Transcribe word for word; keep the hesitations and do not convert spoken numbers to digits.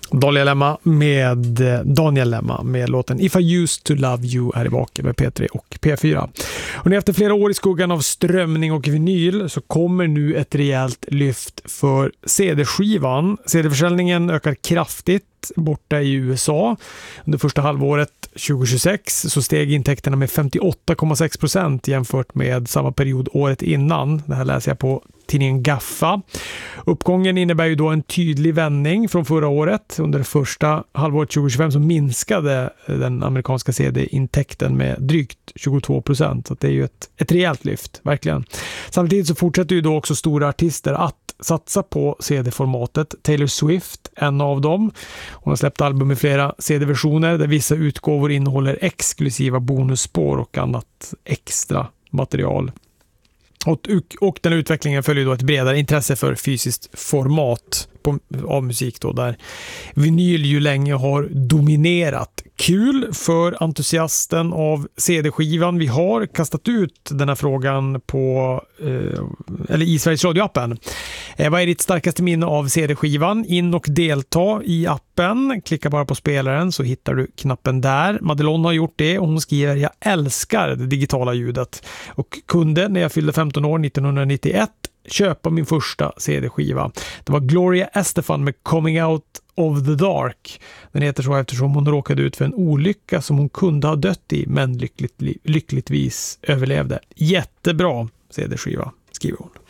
Daniel Lemma med Daniel Lemma med låten If I Used to Love You här i baken med P tre och P fyra. Och efter flera år i skuggan av strömning och vinyl så kommer nu ett rejält lyft för C D-skivan. C D-försäljningen ökar kraftigt borta i U S A. Under första halvåret tjugohundratjugosex så steg intäkterna med femtioåtta komma sex procent jämfört med samma period året innan. Det här läser jag på tidningen Gaffa. Uppgången innebär ju då en tydlig vändning från förra året. Under det första halvåret tjugohundratjugofem så minskade den amerikanska C D-intäkten med drygt tjugotvå procent. Så det är ju ett, ett rejält lyft, verkligen. Samtidigt så fortsätter ju då också stora artister att satsa på C D-formatet. Taylor Swift, en av dem. Hon har släppt album i flera C D-versioner där vissa utgåvor innehåller exklusiva bonusspår och annat extra material. Och, och den utvecklingen följer då ett bredare intresse för fysiskt format på, av musik då, där vinyl ju länge har dominerat. Kul för entusiasten av C D-skivan. Vi har kastat ut den här frågan på eh, eller i Sveriges Radio-appen. Eh, vad är ditt starkaste minne av C D-skivan? In och delta i appen. Klicka bara på spelaren så hittar du knappen där. Madelon har gjort det och hon skriver: jag älskar det digitala ljudet och kunde när jag fyllde femton år nittonhundranittioett köpa min första C D-skiva. Det var Gloria Estefan med Coming Out of the Dark. Den heter så eftersom hon råkade ut för en olycka som hon kunde ha dött i men lyckligt, lyckligtvis överlevde. Jättebra C D-skiva, skriver hon.